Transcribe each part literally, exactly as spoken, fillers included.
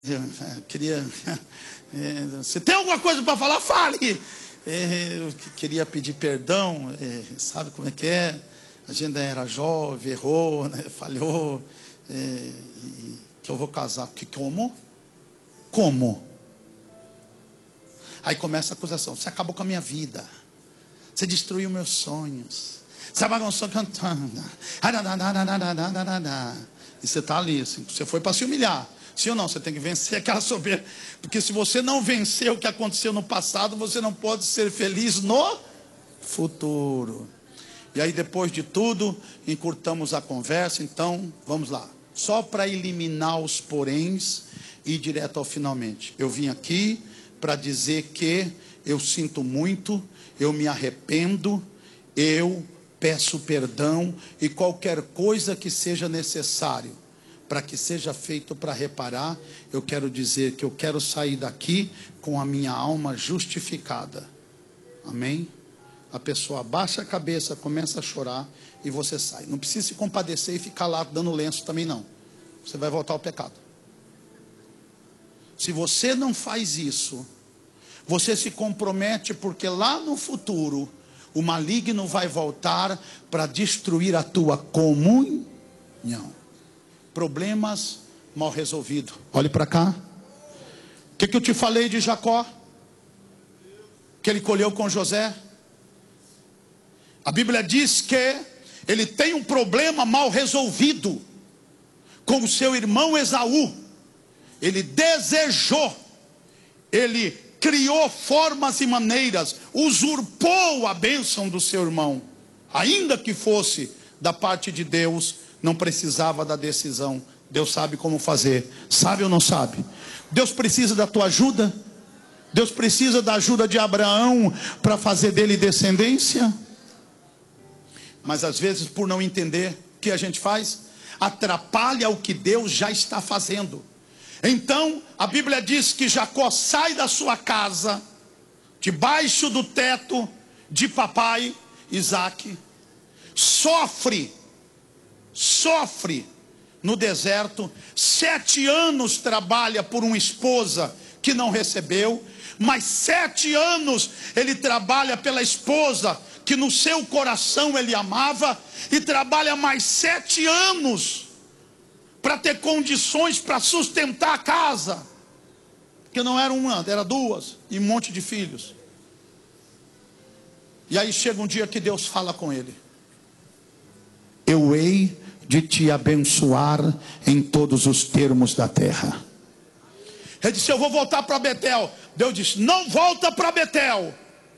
Eu queria. É, você tem alguma coisa para falar? Fale! É, eu queria pedir perdão, é, sabe como é que é? A gente era jovem, errou, né, falhou. É, e que eu vou casar. Que, como? Como? Aí começa a acusação. Você acabou com a minha vida. Você destruiu meus sonhos. Você bagunçou cantando. E você está ali, assim, você foi para se humilhar. Sim ou não? Você tem que vencer aquela soberba. Porque se você não vencer o que aconteceu no passado, você não pode ser feliz no futuro. E aí depois de tudo, encurtamos a conversa. Então, vamos lá. Só para eliminar os poréns e ir direto ao finalmente. Eu vim aqui para dizer que eu sinto muito, eu me arrependo, eu peço perdão e qualquer coisa que seja necessário para que seja feito para reparar, eu quero dizer que eu quero sair daqui com a minha alma justificada. Amém? A pessoa abaixa a cabeça, começa a chorar e você sai. Não precisa se compadecer e ficar lá dando lenço também não. Você vai voltar ao pecado. Se você não faz isso, você se compromete, porque lá no futuro o maligno vai voltar para destruir a tua comunhão. Problemas mal resolvidos. Olhe para cá. O que, que eu te falei de Jacó? Que ele colheu com José. A Bíblia diz que ele tem um problema mal resolvido com o seu irmão Esaú. Ele desejou, ele criou formas e maneiras, usurpou a bênção do seu irmão. Ainda que fosse da parte de Deus, não precisava da decisão. Deus sabe como fazer. Sabe ou não sabe? Deus precisa da tua ajuda? Deus precisa da ajuda de Abraão para fazer dele descendência? Mas às vezes, por não entender, o que a gente faz? Atrapalha o que Deus já está fazendo. Então, a Bíblia diz que Jacó sai da sua casa, debaixo do teto de papai Isaac, sofre, sofre no deserto, sete anos trabalha por uma esposa que não recebeu, mas sete anos ele trabalha pela esposa que no seu coração ele amava, e trabalha mais sete anos para ter condições para sustentar a casa, que não era uma, era duas, e um monte de filhos. E aí chega um dia que Deus fala com ele: eu hei de te abençoar em todos os termos da terra. Ele disse: eu vou voltar para Betel. Deus disse: não volta para Betel,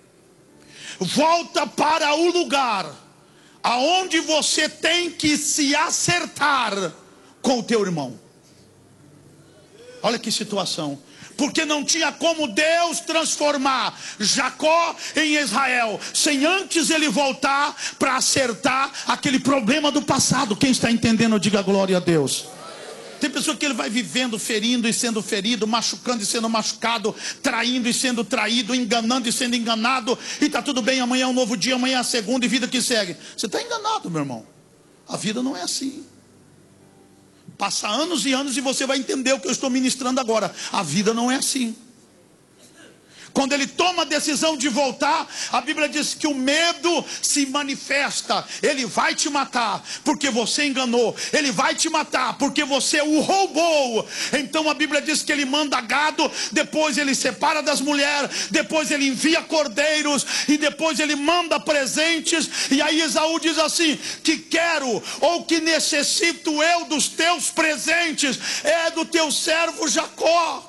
volta para o lugar aonde você tem que se acertar com o teu irmão. Olha que situação. Porque não tinha como Deus transformar Jacó em Israel sem antes ele voltar para acertar aquele problema do passado. Quem está entendendo, diga glória a Deus. Tem pessoa que ele vai vivendo, ferindo e sendo ferido, machucando e sendo machucado, traindo e sendo traído, enganando e sendo enganado, e está tudo bem, amanhã é um novo dia, amanhã é a segunda, e vida que segue. Você está enganado, meu irmão. A vida não é assim. Passa anos e anos e você vai entender o que eu estou ministrando agora. A vida não é assim. Quando ele toma a decisão de voltar, a Bíblia diz que o medo se manifesta. Ele vai te matar porque você enganou. Ele vai te matar porque você o roubou. Então a Bíblia diz que ele manda gado, depois ele separa das mulheres, depois ele envia cordeiros, e depois ele manda presentes. E aí Esaú diz assim: que quero ou que necessito eu dos teus presentes é do teu servo Jacó.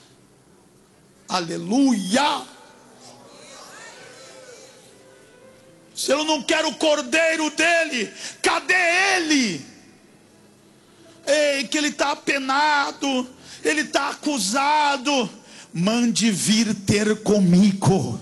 Aleluia. Se eu não quero o cordeiro dele, cadê ele? Ei, que ele está apenado, ele está acusado. Mande vir ter comigo.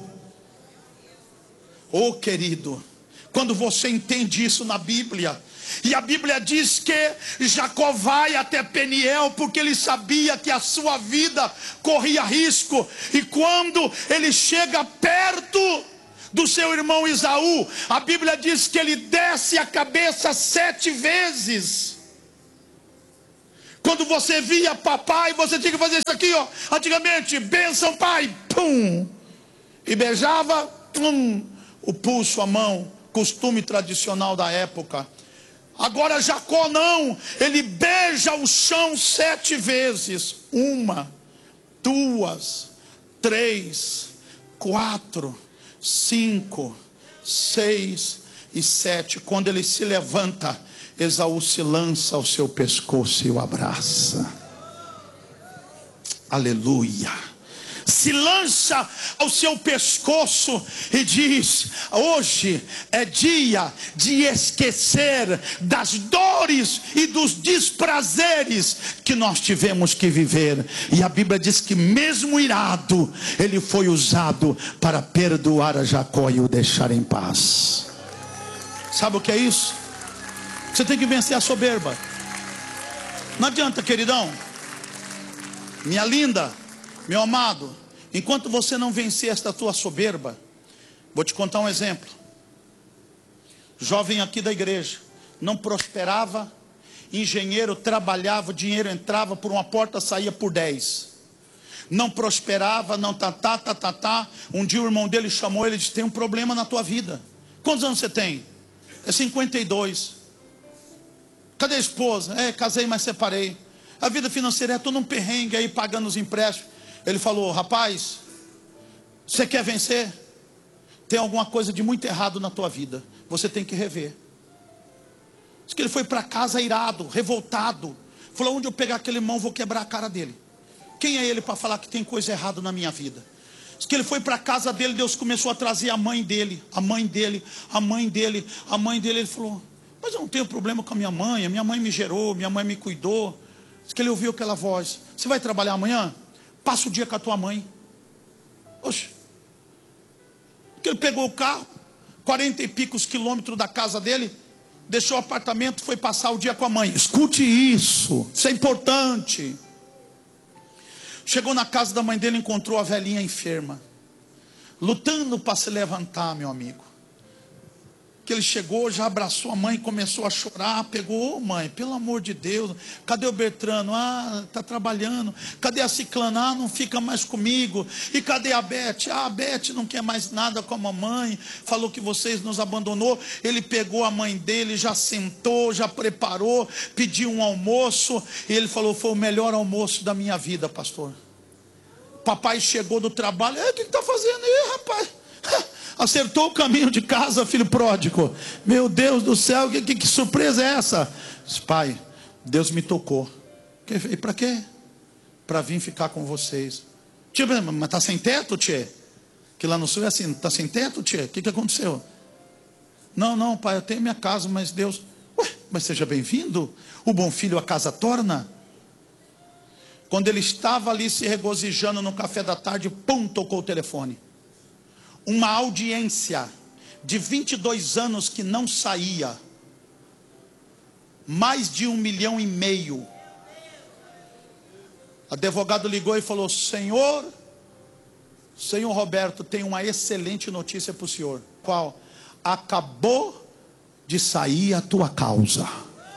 Oh querido, quando você entende isso na Bíblia, e a Bíblia diz que Jacó vai até Peniel porque ele sabia que a sua vida corria risco. E quando ele chega perto do seu irmão Esaú, a Bíblia diz que ele desce a cabeça sete vezes. Quando você via papai, você tinha que fazer isso aqui, ó. Antigamente, bênção pai, pum. E beijava, pum, o pulso, a mão, costume tradicional da época. Agora Jacó não, ele beija o chão sete vezes. Uma, duas, três, quatro, cinco, seis e sete. Quando ele se levanta, Esaú se lança ao seu pescoço e o abraça. Aleluia. Se lança ao seu pescoço e diz: hoje é dia de esquecer das dores e dos desprazeres que nós tivemos que viver. E a Bíblia diz que mesmo irado, ele foi usado para perdoar a Jacó e o deixar em paz. Sabe o que é isso? Você tem que vencer a soberba. Não adianta, queridão, minha linda, meu amado, enquanto você não vencer esta tua soberba, vou te contar um exemplo. Jovem aqui da igreja, não prosperava, engenheiro, trabalhava, o dinheiro entrava por uma porta, saía por dez. Não prosperava, não tá, tá, tá, tá, tá. Um dia o irmão dele chamou ele e disse: tem um problema na tua vida. Quantos anos você tem? É cinquenta e dois. Cadê a esposa? É, casei, mas separei. A vida financeira é todo um perrengue aí, pagando os empréstimos. Ele falou: rapaz, você quer vencer? Tem alguma coisa de muito errado na tua vida, você tem que rever. Diz que ele foi para casa irado, revoltado. Falou: onde eu pegar aquele irmão, vou quebrar a cara dele. Quem é ele para falar que tem coisa errada na minha vida? Diz que ele foi para a casa dele, Deus começou a trazer a mãe dele, a mãe dele, a mãe dele, a mãe dele. Ele falou: mas eu não tenho problema com a minha mãe, a minha mãe me gerou, minha mãe me cuidou. Diz que ele ouviu aquela voz: você vai trabalhar amanhã? Passa o dia com a tua mãe. Oxe. Que ele pegou o carro, quarenta e picos quilômetros da casa dele, deixou o apartamento, foi passar o dia com a mãe. Escute isso, isso é importante. Chegou na casa da mãe dele, encontrou a velhinha enferma, lutando para se levantar, meu amigo. Que ele chegou, já abraçou a mãe, começou a chorar, pegou: ô mãe, pelo amor de Deus, cadê o Bertrano? Ah, está trabalhando. Cadê a Ciclana? Ah, não fica mais comigo. E cadê a Beth? Ah, a Beth não quer mais nada com a mamãe, falou que vocês nos abandonou. Ele pegou a mãe dele, já sentou, já preparou, pediu um almoço, e ele falou: foi o melhor almoço da minha vida, pastor. Papai chegou do trabalho: o que está fazendo aí, rapaz? Acertou o caminho de casa, filho pródigo. Meu Deus do céu, que, que, que surpresa é essa? Diz: pai, Deus me tocou. E para quê? Para vir ficar com vocês. Tia, mas está sem teto, tia? Que lá no sul é assim: está sem teto, tia? O que, que aconteceu? Não, não, pai, eu tenho minha casa, mas Deus... Ué, mas seja bem-vindo. O bom filho a casa torna. Quando ele estava ali se regozijando no café da tarde, pum, tocou o telefone. Uma audiência de vinte e dois anos que não saía. Mais de um milhão e meio. Advogado ligou e falou: Senhor, Senhor Roberto, tem uma excelente notícia para o senhor. Qual? Acabou de sair a tua causa.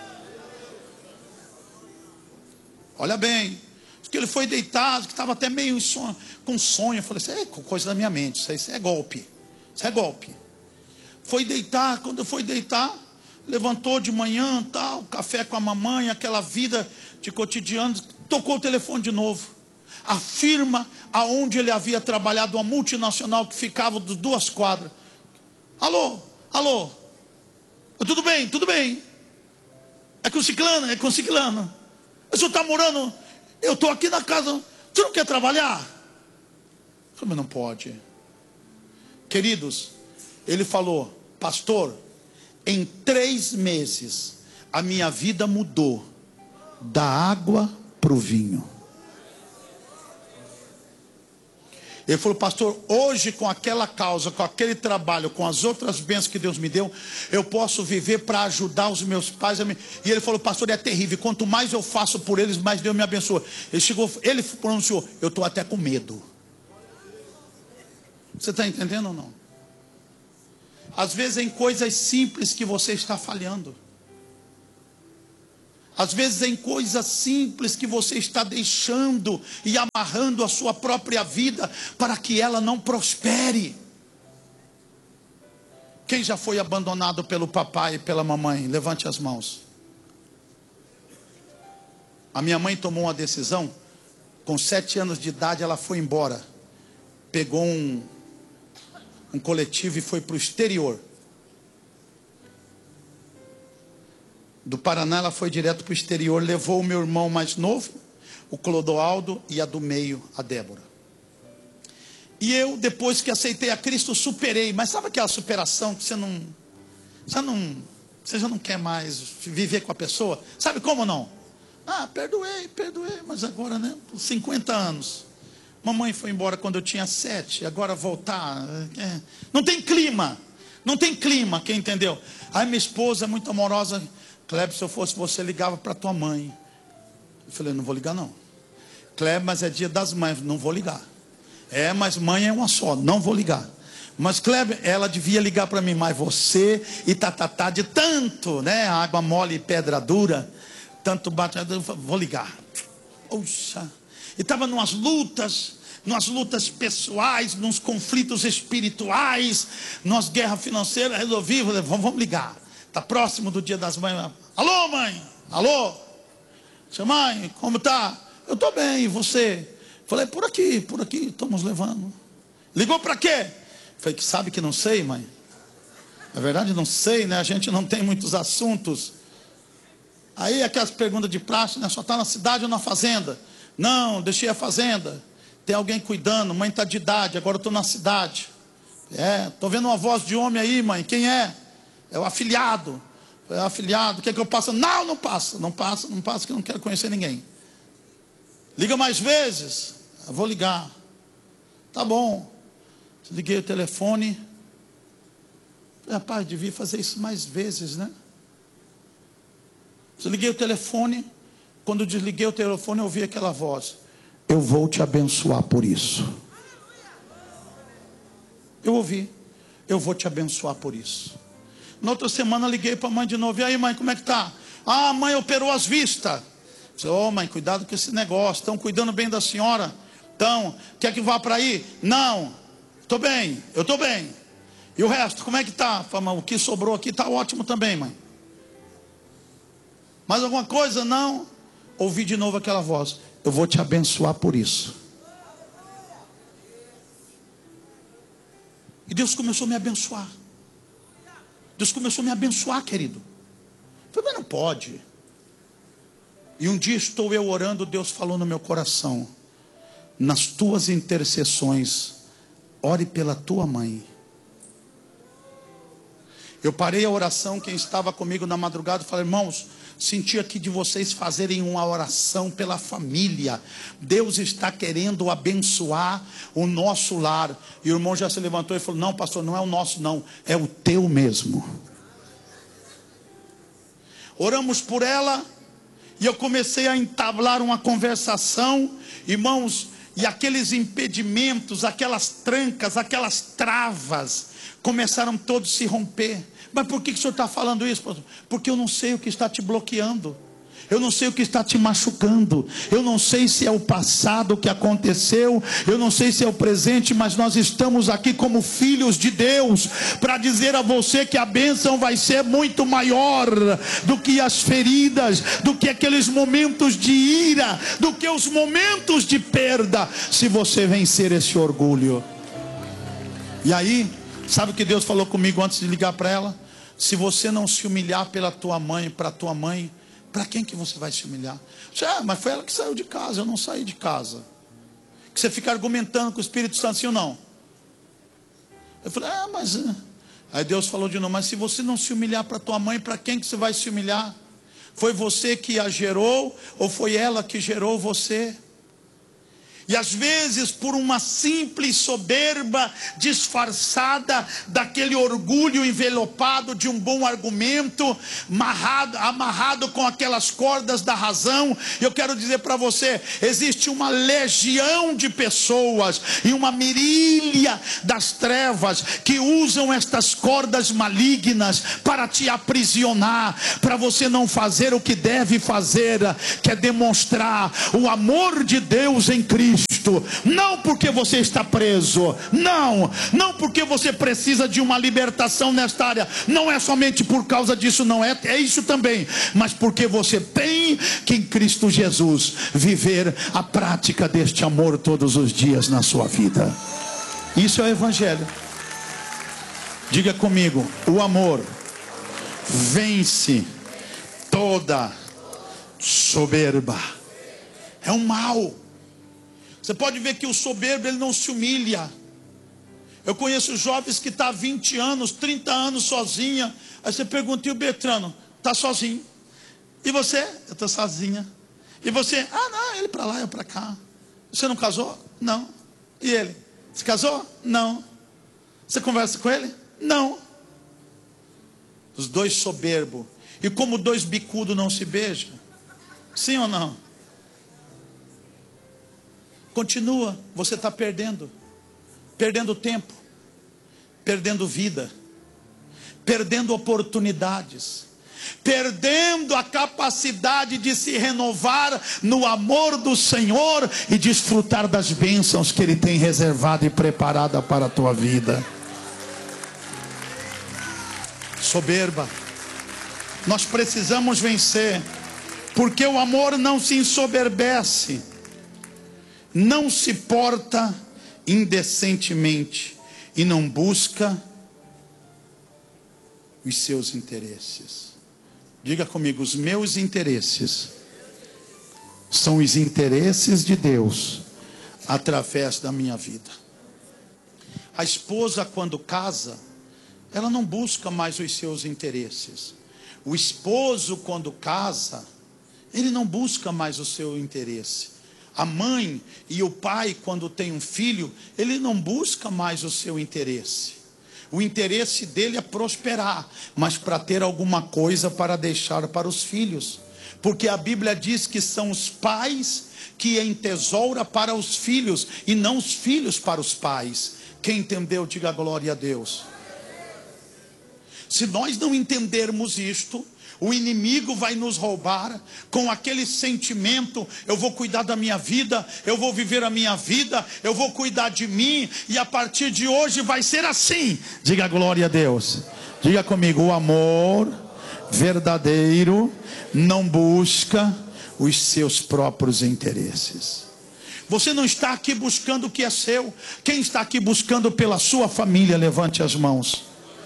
Olha bem. Que ele foi deitado, que estava até meio sonho, com sonho. Eu falei: isso é coisa da minha mente, isso, isso é golpe, isso é golpe. Foi deitar, quando foi deitar, levantou de manhã, tal, café com a mamãe, aquela vida de cotidiano, tocou o telefone de novo. A firma aonde ele havia trabalhado, uma multinacional que ficava de duas quadras. Alô, alô, tudo bem, tudo bem. É com o ciclano, é com o ciclano. O senhor está morando... Eu estou aqui na casa, você não quer trabalhar? Eu falei: mas não pode. Queridos, ele falou: pastor, em três meses a minha vida mudou da água para o vinho. Ele falou: pastor, hoje com aquela causa, com aquele trabalho, com as outras bênçãos que Deus me deu, eu posso viver para ajudar os meus pais. E ele falou: pastor, é terrível, quanto mais eu faço por eles, mais Deus me abençoa. Ele chegou, ele pronunciou: eu estou até com medo. Você está entendendo ou não? Às vezes em coisas simples que você está falhando. Às vezes é em coisas simples que você está deixando e amarrando a sua própria vida para que ela não prospere. Quem já foi abandonado pelo papai e pela mamãe? Levante as mãos. A minha mãe tomou uma decisão. Com sete anos de idade ela foi embora. Pegou um, um coletivo e foi para o exterior. Do Paraná ela foi direto para o exterior. Levou o meu irmão mais novo, o Clodoaldo, e a do meio, a Débora. E eu, depois que aceitei a Cristo, superei. Mas sabe aquela superação que você não, você não, você já não quer mais viver com a pessoa? Sabe como não? Ah, perdoei, perdoei, mas agora, né, cinquenta anos. Mamãe foi embora quando eu tinha sete, agora voltar, é. Não tem clima, não tem clima, quem entendeu? Aí minha esposa é muito amorosa. Kleber, se eu fosse você, ligava para tua mãe. Eu falei, não vou ligar não. Kleber, mas é dia das mães, não vou ligar. É, mas mãe é uma só, não vou ligar. Mas Kleber, ela devia ligar para mim, mas você e tatatá de tanto, né, água mole e pedra dura, tanto bate, eu vou ligar. Poxa, e estava numas lutas, numas lutas pessoais, nos conflitos espirituais, nas guerras financeiras. Resolvi, falei, vamos, vamos ligar. Está próximo do dia das mães. Alô, mãe? Alô? Seu mãe, como tá? Eu estou bem, e você? Falei, por aqui, por aqui, estamos levando. Ligou para quê? Falei, que sabe que não sei, mãe. Na verdade não sei, né? A gente não tem muitos assuntos. Aí aquelas perguntas de praxe, né? Só está na cidade ou na fazenda? Não, deixei a fazenda. Tem alguém cuidando, mãe está de idade, agora eu estou na cidade. É, estou vendo uma voz de homem aí, mãe, quem é? É o afilhado. É o afilhado, quer que eu passe? Não, não passa, não passa, não passa, que eu não quero conhecer ninguém. Liga mais vezes. Eu vou ligar. Tá bom. Liguei o telefone. Rapaz, devia fazer isso mais vezes, né? Desliguei o telefone. Quando desliguei o telefone, eu ouvi aquela voz: eu vou te abençoar por isso. Eu ouvi: eu vou te abençoar por isso. Na outra semana liguei para a mãe de novo. E aí, mãe, como é que tá? Ah, a mãe operou as vistas. Ô, oh, mãe, cuidado com esse negócio. Estão cuidando bem da senhora? Então, quer que vá para aí? Não, estou bem, eu estou bem. E o resto, como é que está? O que sobrou aqui está ótimo também, mãe. Mais alguma coisa? Não. Ouvi de novo aquela voz: eu vou te abençoar por isso. E Deus começou a me abençoar. Deus começou a me abençoar, querido. Eu falei, mas não pode. E um dia estou eu orando, Deus falou no meu coração: nas tuas intercessões, ore pela tua mãe. Eu parei a oração, quem estava comigo na madrugada, falei, irmãos, senti aqui de vocês fazerem uma oração pela família. Deus está querendo abençoar o nosso lar. E o irmão já se levantou e falou, não, pastor, não é o nosso não, é o teu mesmo. Oramos por ela, e eu comecei a entablar uma conversação, irmãos, e aqueles impedimentos, aquelas trancas, aquelas travas, começaram todos a se romper. Mas por que, que o senhor está falando isso, pastor? Porque eu não sei o que está te bloqueando. Eu não sei o que está te machucando. Eu não sei se é o passado que aconteceu. Eu não sei se é o presente. Mas nós estamos aqui como filhos de Deus para dizer a você que a bênção vai ser muito maior do que as feridas, do que aqueles momentos de ira, do que os momentos de perda, se você vencer esse orgulho. E aí, sabe o que Deus falou comigo antes de ligar para ela? Se você não se humilhar pela tua mãe, para tua mãe, para quem que você vai se humilhar? Ah, mas foi ela que saiu de casa, eu não saí de casa. Que você fica argumentando com o Espírito Santo, sim ou não? Eu falei, ah, mas... Aí Deus falou de novo, mas se você não se humilhar para tua mãe, para quem que você vai se humilhar? Foi você que a gerou, ou foi ela que gerou você? E às vezes por uma simples soberba disfarçada daquele orgulho envelopado de um bom argumento, amarrado, amarrado com aquelas cordas da razão. Eu quero dizer para você, existe uma legião de pessoas e uma mirília das trevas que usam estas cordas malignas para te aprisionar, para você não fazer o que deve fazer, que é demonstrar o amor de Deus em Cristo. Não porque você está preso, não, não porque você precisa de uma libertação nesta área, não é somente por causa disso, não é, é isso também, mas porque você tem que em Cristo Jesus viver a prática deste amor todos os dias na sua vida. Isso é o Evangelho. Diga comigo: o amor vence toda soberba. É um mal. Você pode ver que o soberbo, ele não se humilha. Eu conheço jovens que estão há vinte anos, trinta anos sozinha. Aí você pergunta: e o Bertrano? Está sozinho. E você? Eu estou sozinha. E você? Ah, não, ele para lá, eu para cá. Você não casou? Não. E ele? Se casou? Não. Você conversa com ele? Não. Os dois soberbos. E como dois bicudos não se beijam? Sim ou não? Continua, você está perdendo. Perdendo tempo. Perdendo vida. Perdendo oportunidades. Perdendo a capacidade de se renovar no amor do Senhor e desfrutar das bênçãos que Ele tem reservado e preparada para a tua vida. Soberba. Nós precisamos vencer, porque o amor não se ensoberbece, não se porta indecentemente e não busca os seus interesses. Diga comigo: os meus interesses são os interesses de Deus através da minha vida. A esposa, quando casa, ela não busca mais os seus interesses. O esposo, quando casa, ele não busca mais o seu interesse. A mãe e o pai, quando tem um filho, ele não busca mais o seu interesse. O interesse dele é prosperar, mas para ter alguma coisa para deixar para os filhos. Porque a Bíblia diz que são os pais que entesoura para os filhos, e não os filhos para os pais. Quem entendeu, diga glória a Deus. Se nós não entendermos isto, o inimigo vai nos roubar com aquele sentimento: eu vou cuidar da minha vida, eu vou viver a minha vida, eu vou cuidar de mim, e a partir de hoje vai ser assim. Diga glória a Deus. Diga comigo: o amor verdadeiro não busca os seus próprios interesses. Você não está aqui buscando o que é seu. Quem está aqui buscando pela sua família, levante as mãos.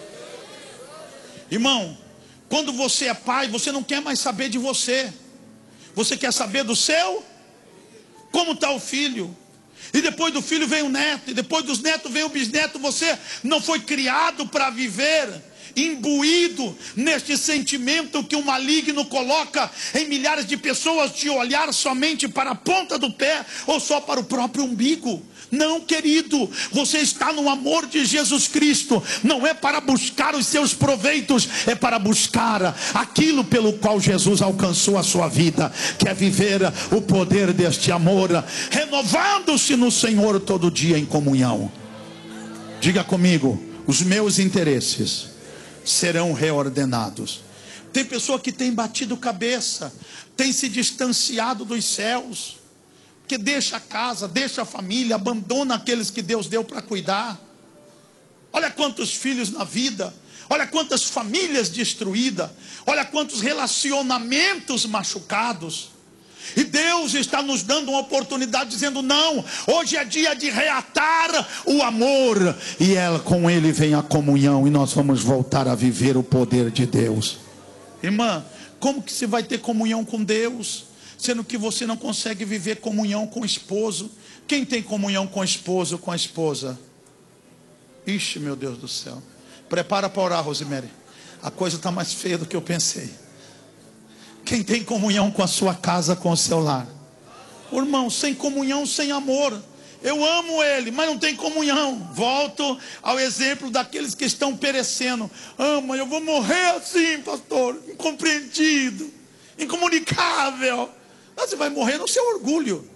Irmão, quando você é pai, você não quer mais saber de você. Você quer saber do seu? Como está o filho? E depois do filho vem o neto. E depois dos netos vem o bisneto. Você não foi criado para viver imbuído neste sentimento que o maligno coloca em milhares de pessoas, de olhar somente para a ponta do pé ou só para o próprio umbigo. Não, querido, você está no amor de Jesus Cristo. Não é para buscar os seus proveitos, é para buscar aquilo pelo qual Jesus alcançou a sua vida, que é viver o poder deste amor, renovando-se no Senhor todo dia em comunhão. Diga comigo: os meus interesses serão reordenados. Tem pessoa que tem batido cabeça, tem se distanciado dos céus, que deixa a casa, deixa a família, abandona aqueles que Deus deu para cuidar. Olha quantos filhos na vida, olha quantas famílias destruídas, olha quantos relacionamentos machucados. E Deus está nos dando uma oportunidade, dizendo: não, hoje é dia de reatar o amor, e ela, com Ele vem a comunhão, e nós vamos voltar a viver o poder de Deus. Irmã, como que você vai ter comunhão com Deus, sendo que você não consegue viver comunhão com o esposo? Quem tem comunhão com o esposo, com a esposa? Ixi, meu Deus do céu. Prepara para orar, Rosemary. A coisa está mais feia do que eu pensei. Quem tem comunhão com a sua casa, com o seu lar? Irmão, sem comunhão, sem amor. Eu amo ele, mas não tem comunhão. Volto ao exemplo daqueles que estão perecendo. Ama, eu vou morrer assim, pastor, incompreendido, incomunicável. Você vai morrer no seu orgulho.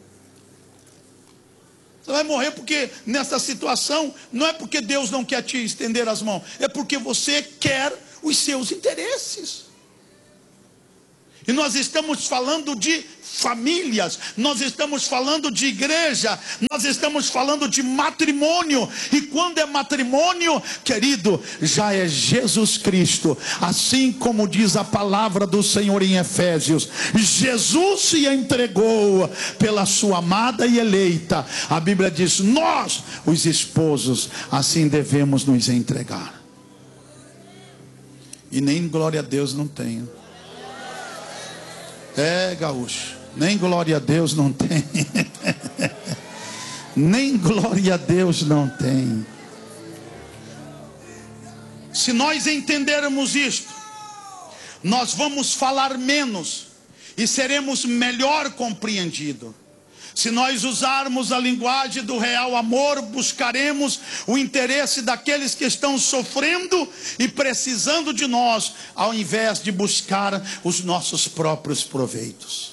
Você vai morrer porque nessa situação, não é porque Deus não quer te estender as mãos, é porque você quer os seus interesses. E nós estamos falando de famílias, nós estamos falando de igreja, nós estamos falando de matrimônio. E quando é matrimônio, querido, já é Jesus Cristo. Assim como diz a palavra do Senhor em Efésios, Jesus se entregou pela sua amada e eleita. A Bíblia diz, nós, os esposos, assim devemos nos entregar. E nem glória a Deus não tenho. É, gaúcho, nem glória a Deus não tem. Nem glória a Deus não tem. Se nós entendermos isto, nós vamos falar menos e seremos melhor compreendidos. Se nós usarmos a linguagem do real amor, buscaremos o interesse daqueles que estão sofrendo e precisando de nós, ao invés de buscar os nossos próprios proveitos.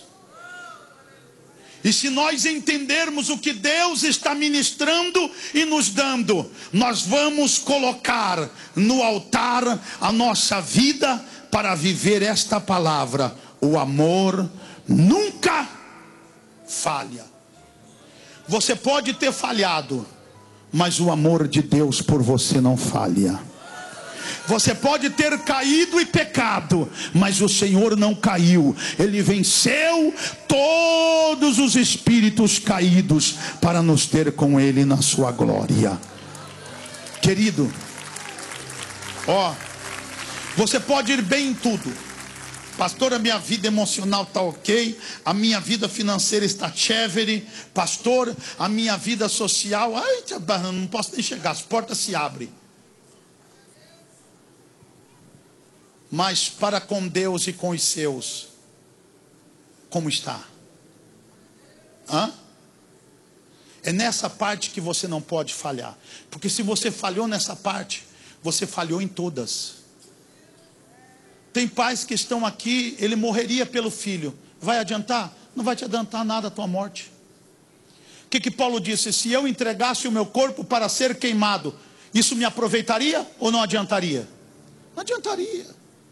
E se nós entendermos o que Deus está ministrando e nos dando, nós vamos colocar no altar a nossa vida para viver esta palavra: o amor nunca falha. Você pode ter falhado, mas o amor de Deus por você não falha. Você pode ter caído e pecado, mas o Senhor não caiu. Ele venceu todos os espíritos caídos para nos ter com Ele na sua glória. Querido, ó, você pode ir bem em tudo. Pastor, a minha vida emocional está ok, a minha vida financeira está chévere. Pastor, a minha vida social, ai, não posso nem chegar, as portas se abrem. Mas para com Deus e com os seus, como está? Hã? É nessa parte que você não pode falhar. Porque se você falhou nessa parte, você falhou em todas. Tem pais que estão aqui, ele morreria pelo filho. Vai adiantar? Não vai te adiantar nada a tua morte. O que que Paulo disse? Se eu entregasse o meu corpo para ser queimado, isso me aproveitaria ou não adiantaria? Não adiantaria.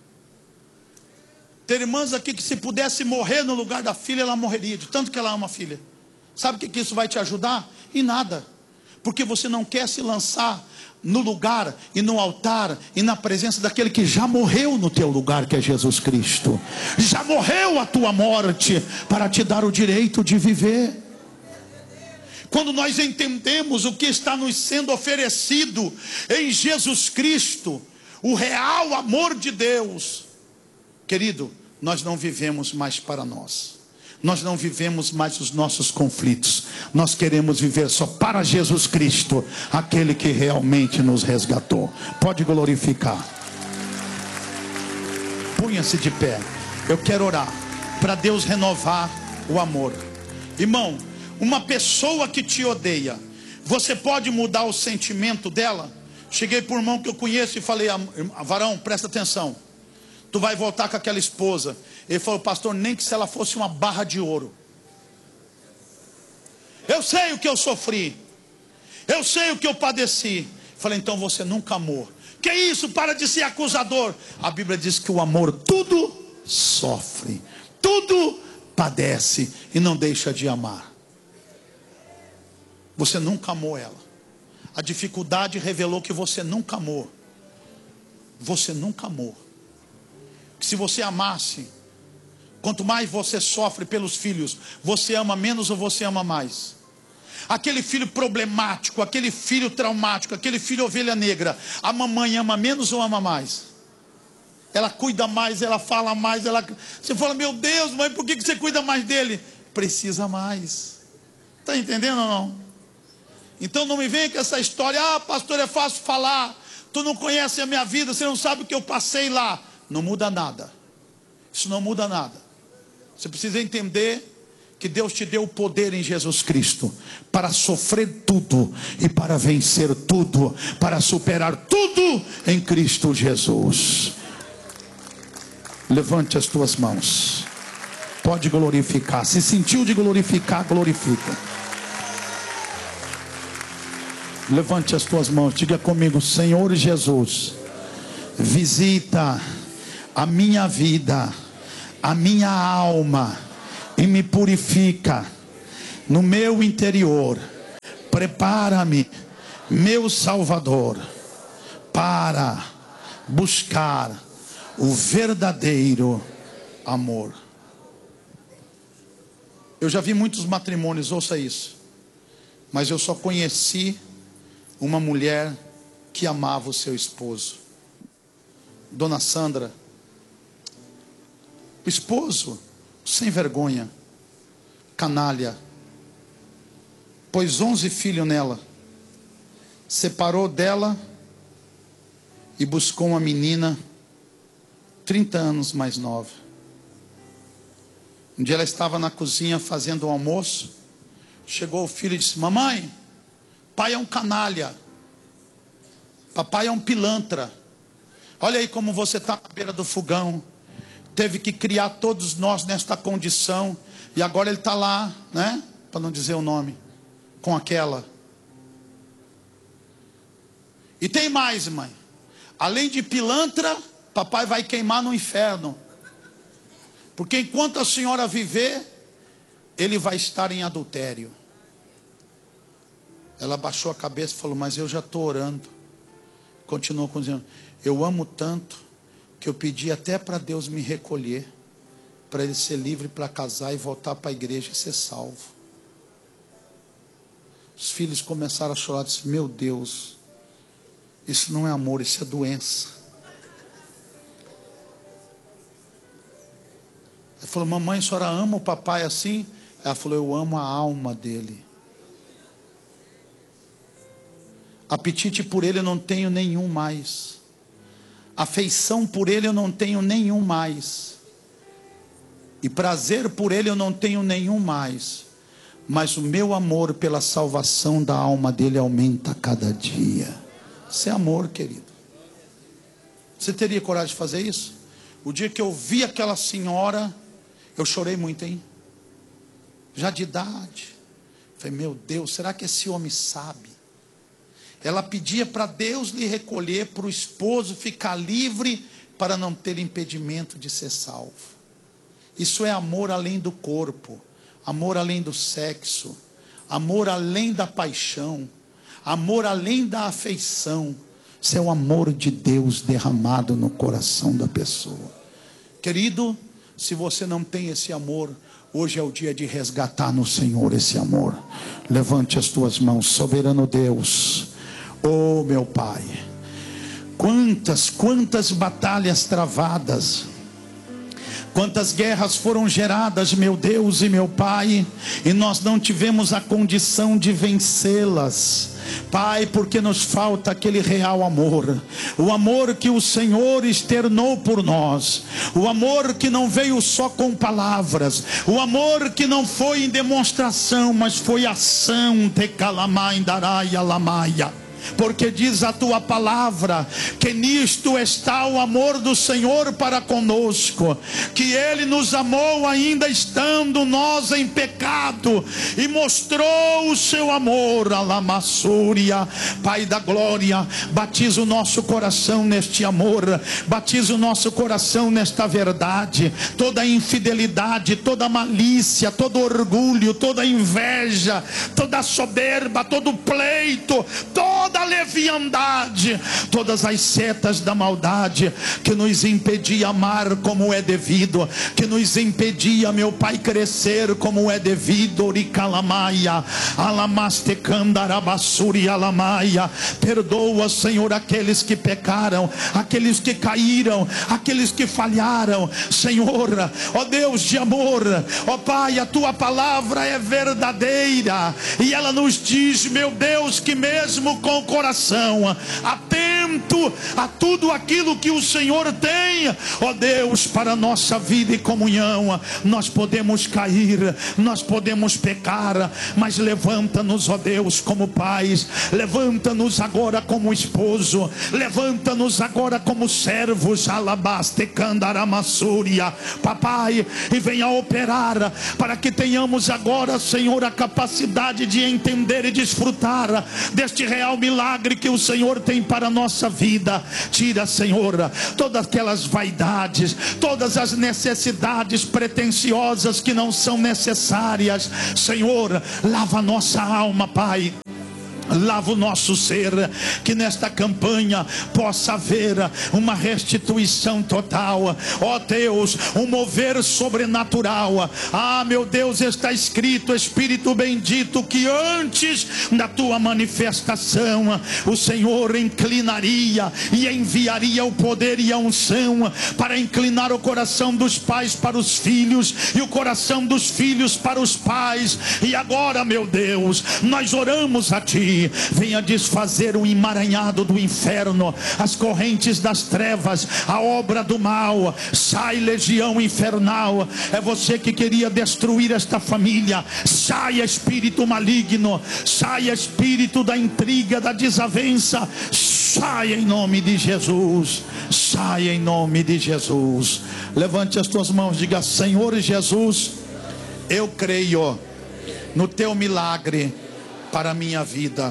Tem irmãs aqui que se pudesse morrer no lugar da filha, ela morreria, de tanto que ela ama a filha. Sabe o que que isso vai te ajudar? Em nada. Porque você não quer se lançar no lugar e no altar e na presença daquele que já morreu no teu lugar, que é Jesus Cristo. Já morreu a tua morte para te dar o direito de viver. Quando nós entendemos o que está nos sendo oferecido em Jesus Cristo, o real amor de Deus, querido, nós não vivemos mais para nós. Nós não vivemos mais os nossos conflitos. Nós queremos viver só para Jesus Cristo, aquele que realmente nos resgatou. Pode glorificar. Punha-se de pé. Eu quero orar para Deus renovar o amor. Irmão, uma pessoa que te odeia, você pode mudar o sentimento dela? Cheguei por um irmão que eu conheço e falei: varão, presta atenção, tu vai voltar com aquela esposa. Ele falou: pastor, nem que se ela fosse uma barra de ouro. Eu sei o que eu sofri, eu sei o que eu padeci. Falei: então você nunca amou. Que isso? Para de ser acusador. A Bíblia diz que o amor tudo sofre, tudo padece e não deixa de amar. Você nunca amou ela. A dificuldade revelou que você nunca amou. Você nunca amou. Se você amasse, quanto mais você sofre pelos filhos, você ama menos ou você ama mais? Aquele filho problemático, aquele filho traumático, aquele filho ovelha negra, a mamãe ama menos ou ama mais? Ela cuida mais, ela fala mais, ela... Você fala: meu Deus, mãe, por que você cuida mais dele? Precisa mais. Está entendendo ou não? Então não me venha com essa história: ah, pastor, é fácil falar, tu não conhece a minha vida, você não sabe o que eu passei lá. Não muda nada. Isso não muda nada. Você precisa entender que Deus te deu o poder em Jesus Cristo para sofrer tudo e para vencer tudo, para superar tudo em Cristo Jesus. Levante as tuas mãos. Pode glorificar. Se sentiu de glorificar, glorifica. Levante as tuas mãos. Diga comigo: Senhor Jesus, visita a minha vida, a minha alma, e me purifica no meu interior. Prepara-me, meu Salvador, para buscar o verdadeiro amor. Eu já vi muitos matrimônios, ouça isso, mas eu só conheci uma mulher que amava o seu esposo. Dona Sandra, o esposo sem vergonha, canalha, pôs onze filhos nela, separou dela e buscou uma menina trinta anos mais nova. Um dia ela estava na cozinha fazendo o almoço, chegou o filho e disse: mamãe, pai é um canalha, papai é um pilantra, olha aí como você está na beira do fogão, teve que criar todos nós nesta condição, e agora ele está lá, né, para não dizer o nome, com aquela. E tem mais, mãe, além de pilantra, papai vai queimar no inferno, porque enquanto a senhora viver, ele vai estar em adultério. Ela baixou a cabeça e falou: mas eu já estou orando. Continuou dizendo: eu amo tanto que eu pedi até para Deus me recolher, para ele ser livre para casar e voltar para a igreja e ser salvo. Os filhos começaram a chorar, disse: meu Deus, isso não é amor, isso é doença. Ele falou: mamãe, a senhora ama o papai assim? Ela falou: eu amo a alma dele. Apetite por ele eu não tenho nenhum mais. Afeição por ele eu não tenho nenhum mais. E prazer por ele eu não tenho nenhum mais. Mas o meu amor pela salvação da alma dele aumenta a cada dia. Isso é amor, querido. Você teria coragem de fazer isso? O dia que eu vi aquela senhora, eu chorei muito, hein? Já de idade. Falei: meu Deus, será que esse homem sabe? Ela pedia para Deus lhe recolher, para o esposo ficar livre, para não ter impedimento de ser salvo. Isso é amor além do corpo, amor além do sexo, amor além da paixão, amor além da afeição. Isso é o amor de Deus derramado no coração da pessoa. Querido, se você não tem esse amor, hoje é o dia de resgatar no Senhor esse amor. Levante as tuas mãos. Soberano Deus, oh meu Pai, quantas, quantas batalhas travadas, quantas guerras foram geradas, meu Deus e meu Pai, e nós não tivemos a condição de vencê-las, Pai, porque nos falta aquele real amor, o amor que o Senhor externou por nós, o amor que não veio só com palavras, o amor que não foi em demonstração, mas foi ação. Te calamai darai alamaia. Porque diz a tua palavra que nisto está o amor do Senhor para conosco, que Ele nos amou ainda estando nós em pecado, e mostrou o seu amor. Alamassúria, Pai da glória, batiza o nosso coração neste amor, batiza o nosso coração nesta verdade. Toda infidelidade, toda malícia, todo orgulho, toda inveja, toda soberba, todo pleito, toda da leviandade, todas as setas da maldade que nos impedia amar como é devido, que nos impedia, meu Pai, crescer como é devido. Oricalamaia, alamastecandarabassuri alamaia. Perdoa, Senhor, aqueles que pecaram, aqueles que caíram, aqueles que falharam, Senhor, ó Deus de amor, ó Pai, a tua palavra é verdadeira, e ela nos diz, meu Deus, que mesmo com o coração atento atento a tudo aquilo que o Senhor tem, ó Deus, para a nossa vida e comunhão. Nós podemos cair, nós podemos pecar, mas levanta-nos, ó Deus, como pais, levanta-nos agora como esposo, levanta-nos agora como servos, alabaste candaramassúria, papai, e venha operar, para que tenhamos agora, Senhor, a capacidade de entender e desfrutar deste real milagre que o Senhor tem para a nossa vida. Tira, Senhor, todas aquelas vaidades, todas as necessidades pretensiosas que não são necessárias. Senhor, lava a nossa alma, Pai. Lava o nosso ser, que nesta campanha possa haver uma restituição total, ó Deus, um mover sobrenatural. Ah, meu Deus, está escrito, Espírito bendito, que antes da tua manifestação o Senhor inclinaria e enviaria o poder e a unção para inclinar o coração dos pais para os filhos e o coração dos filhos para os pais. E agora, meu Deus, nós oramos a Ti. Venha desfazer o emaranhado do inferno, as correntes das trevas, a obra do mal. Sai, legião infernal. É você que queria destruir esta família. Saia, espírito maligno. Saia, espírito da intriga, da desavença. Saia em nome de Jesus. Saia em nome de Jesus. Levante as tuas mãos, diga: Senhor Jesus, eu creio no teu milagre para a minha vida.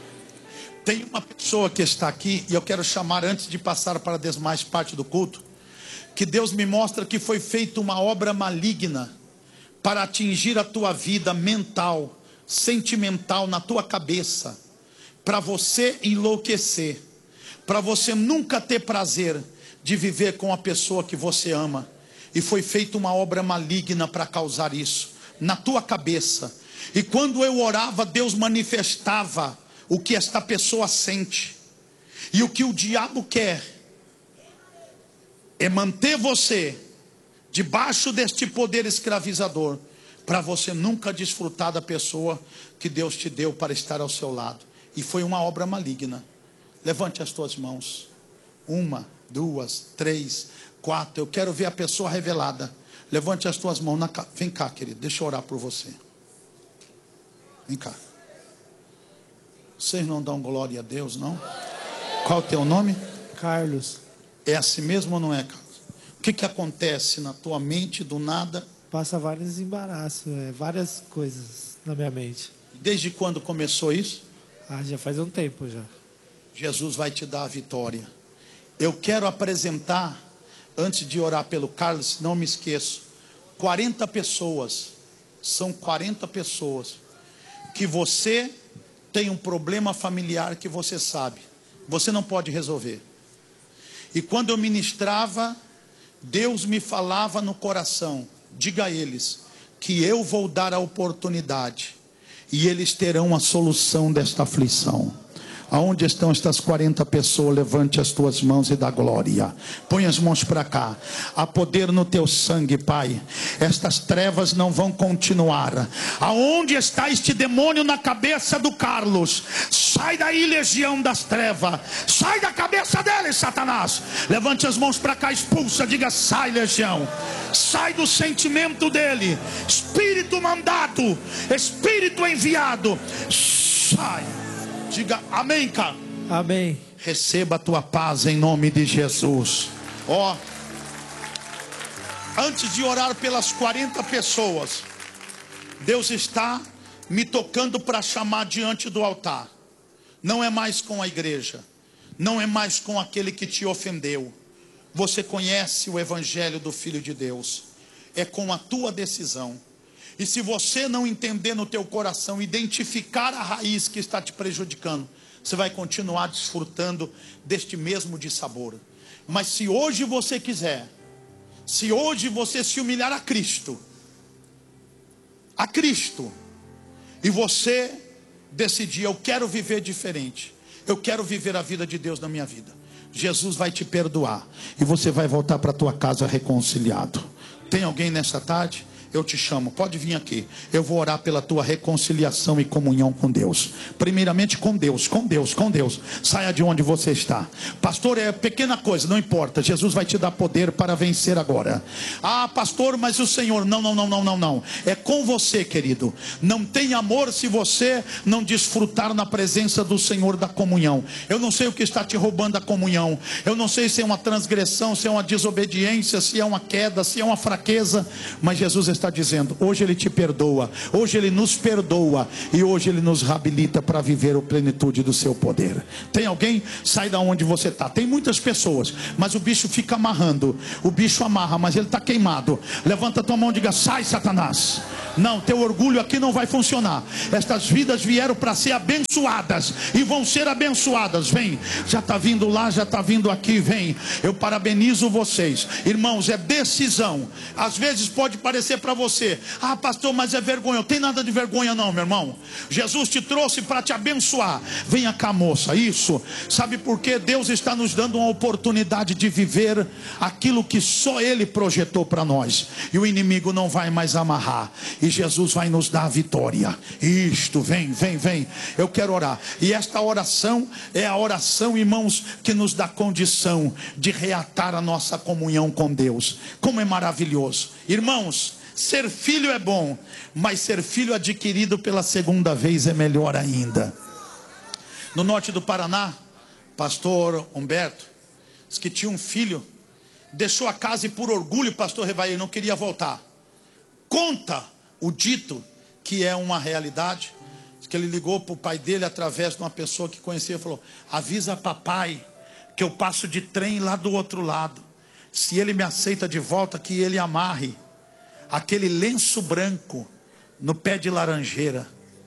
Tem uma pessoa que está aqui, e eu quero chamar, antes de passar para a demais parte do culto, que Deus me mostra que foi feita uma obra maligna para atingir a tua vida mental, sentimental, na tua cabeça, para você enlouquecer, para você nunca ter prazer de viver com a pessoa que você ama. E foi feita uma obra maligna para causar isso na tua cabeça. E quando eu orava, Deus manifestava o que esta pessoa sente. E o que o diabo quer é manter você debaixo deste poder escravizador, para você nunca desfrutar da pessoa que Deus te deu para estar ao seu lado. E foi uma obra maligna. Levante as tuas mãos. Uma, duas, três, quatro. Eu quero ver a pessoa revelada. Levante as tuas mãos. Na... Vem cá, querido, deixa eu orar por você. Vem cá. Vocês não dão glória a Deus, não? Qual é o teu nome? Carlos. É assim mesmo ou não é, Carlos? O que que acontece na tua mente do nada? Passa vários embaraços, é, várias coisas na minha mente. Desde quando começou isso? Ah, já faz um tempo já. Jesus vai te dar a vitória. Eu quero apresentar, antes de orar pelo Carlos, não me esqueço, quarenta pessoas. São quarenta pessoas que você tem um problema familiar que você sabe, você não pode resolver. E quando eu ministrava, Deus me falava no coração: diga a eles que eu vou dar a oportunidade e eles terão a solução desta aflição. Aonde estão estas quarenta pessoas? Levante as tuas mãos e dá glória. Põe as mãos para cá. Há poder no teu sangue, Pai. Estas trevas não vão continuar. Aonde está este demônio na cabeça do Carlos? Sai daí, legião das trevas. Sai da cabeça dele, Satanás. Levante as mãos para cá, expulsa. Diga: sai, legião. Sai do sentimento dele. Espírito mandado, espírito enviado, sai. Diga amém, cara. Amém. Receba a tua paz em nome de Jesus. Ó, antes de orar pelas quarenta pessoas, Deus está me tocando para chamar diante do altar. Não é mais com a igreja, não é mais com aquele que te ofendeu. Você conhece o evangelho do Filho de Deus. É com a tua decisão. E se você não entender no teu coração, identificar a raiz que está te prejudicando, você vai continuar desfrutando deste mesmo dissabor. Mas se hoje você quiser, se hoje você se humilhar a Cristo, a Cristo, e você decidir: eu quero viver diferente, eu quero viver a vida de Deus na minha vida, Jesus vai te perdoar e você vai voltar para a tua casa reconciliado. Tem alguém nessa tarde? eu te chamo, pode vir aqui. Eu vou orar pela tua reconciliação e comunhão com Deus. Primeiramente com Deus, com Deus, com Deus. Saia de onde você está. Pastor, é pequena coisa, não importa. Jesus vai te dar poder para vencer agora. Ah, pastor, mas o Senhor, não, não, não, não, não, não. É com você, querido. Não tem amor se você não desfrutar na presença do Senhor da comunhão. Eu não sei o que está te roubando a comunhão. Eu não sei se é uma transgressão, se é uma desobediência, se é uma queda, se é uma fraqueza. Mas Jesus está dizendo, hoje Ele te perdoa, hoje Ele nos perdoa, e hoje Ele nos reabilita para viver a plenitude do seu poder. Tem alguém? Sai da onde você está. Tem muitas pessoas, mas o bicho fica amarrando. O bicho amarra, mas ele está queimado. Levanta tua mão e diga, sai, Satanás. Não, teu orgulho aqui não vai funcionar. Estas vidas vieram para ser abençoadas, e vão ser abençoadas. Vem, já está vindo lá, já está vindo aqui, vem. Eu parabenizo vocês, irmãos. É decisão. Às vezes pode parecer para você, ah, pastor, mas é vergonha. Não tem nada de vergonha não, meu irmão. Jesus te trouxe para te abençoar. Venha cá, moça. Isso, sabe por quê? Deus está nos dando uma oportunidade de viver aquilo que só Ele projetou para nós, e o inimigo não vai mais amarrar, e Jesus vai nos dar a vitória. Isto, vem, vem, vem. Eu quero orar, e esta oração é a oração, irmãos, que nos dá condição de reatar a nossa comunhão com Deus. Como é maravilhoso, irmãos. Ser filho é bom, mas ser filho adquirido pela segunda vez é melhor ainda. No norte do Paraná, pastor Humberto disse que tinha um filho, deixou a casa e por orgulho, pastor Revair, não queria voltar. Conta o dito que é uma realidade, que ele ligou para o pai dele através de uma pessoa que conhecia, e falou, avisa papai que eu passo de trem lá do outro lado, se ele me aceita de volta, que ele amarre aquele lenço branco no pé de laranjeira.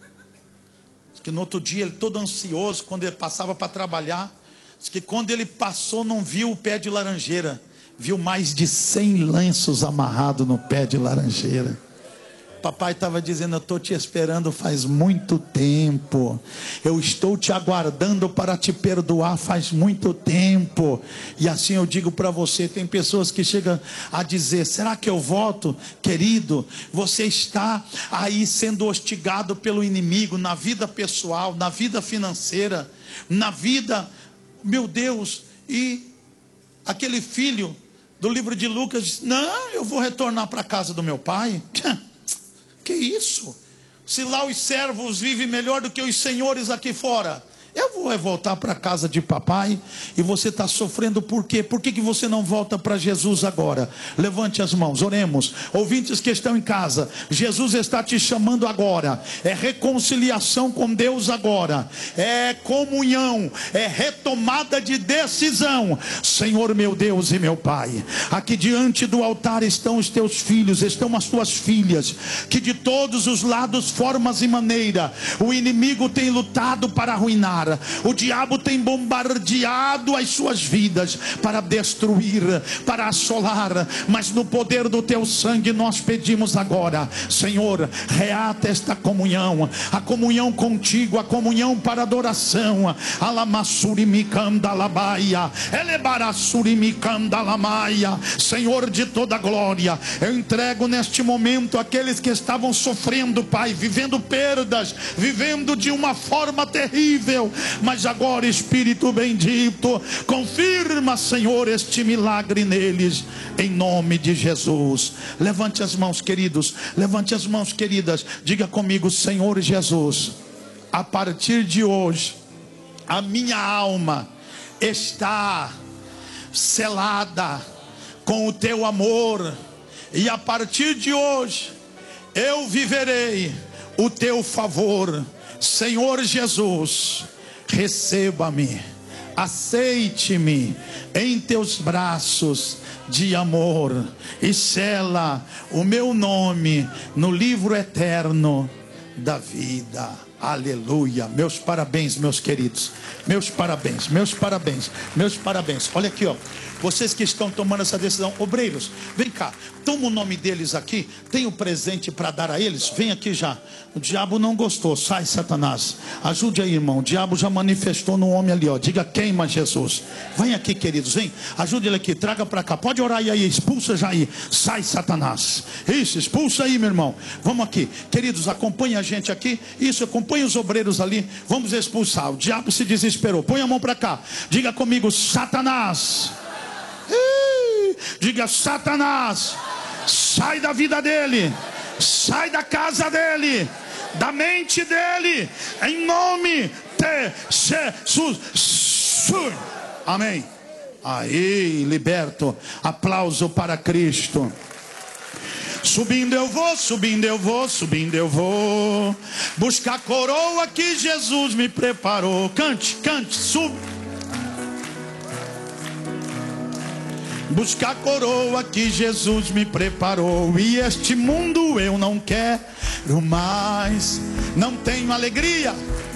Que no outro dia ele todo ansioso, quando ele passava para trabalhar, diz que quando ele passou não viu o pé de laranjeira, viu mais de cem lenços amarrados no pé de laranjeira. Papai estava dizendo, eu estou te esperando faz muito tempo, eu estou te aguardando para te perdoar faz muito tempo. E assim eu digo para você, tem pessoas que chegam a dizer, será que eu volto? Querido, você está aí sendo hostigado pelo inimigo, na vida pessoal, na vida financeira, na vida, meu Deus. E aquele filho do livro de Lucas disse, não, eu vou retornar para a casa do meu pai. Que isso? Se lá os servos vivem melhor do que os senhores aqui fora, eu vou voltar para a casa de papai. E você está sofrendo por quê? Por que, que você não volta para Jesus agora? Levante as mãos, oremos. Ouvintes que estão em casa, Jesus está te chamando agora. É reconciliação com Deus agora, é comunhão, é retomada de decisão. Senhor meu Deus e meu Pai, aqui diante do altar estão os teus filhos, estão as tuas filhas, que de todos os lados, formas e maneira, o inimigo tem lutado para arruinar. O diabo tem bombardeado as suas vidas para destruir, para assolar, mas no poder do teu sangue nós pedimos agora, Senhor, reata esta comunhão, a comunhão contigo, a comunhão para adoração. Senhor de toda glória, eu entrego neste momento aqueles que estavam sofrendo, Pai, vivendo perdas, vivendo de uma forma terrível, mas agora, Espírito bendito, confirma, Senhor, este milagre neles, em nome de Jesus. Levante as mãos, queridos, levante as mãos, queridas, diga comigo, Senhor Jesus, a partir de hoje, a minha alma está selada com o teu amor, e a partir de hoje, eu viverei o teu favor. Senhor Jesus, receba-me, aceite-me em teus braços de amor, e sela o meu nome no livro eterno da vida. Aleluia, meus parabéns, meus queridos, meus parabéns, meus parabéns, meus parabéns. Olha aqui, ó, vocês que estão tomando essa decisão, obreiros, vem cá, toma o nome deles aqui, tem o presente para dar a eles, vem aqui já. O diabo não gostou, sai Satanás, ajude aí, irmão, o diabo já manifestou no homem ali, ó, diga queima Jesus. Vem aqui, queridos, vem, ajude ele aqui, traga para cá, pode orar aí, expulsa já aí, sai Satanás, isso, expulsa aí, meu irmão, vamos aqui, queridos, acompanha a gente aqui, isso, acompanha os obreiros ali, vamos expulsar. O diabo se desesperou, põe a mão para cá, diga comigo, Satanás. Ih, diga, Satanás, sai da vida dele, sai da casa dele, da mente dele, em nome de Jesus. Amém. Aí, liberto. Aplauso para Cristo. Subindo eu vou, subindo eu vou, subindo eu vou, buscar a coroa que Jesus me preparou. Cante, cante, sub. Buscar a coroa que Jesus me preparou. E este mundo eu não quero mais. Não tenho alegria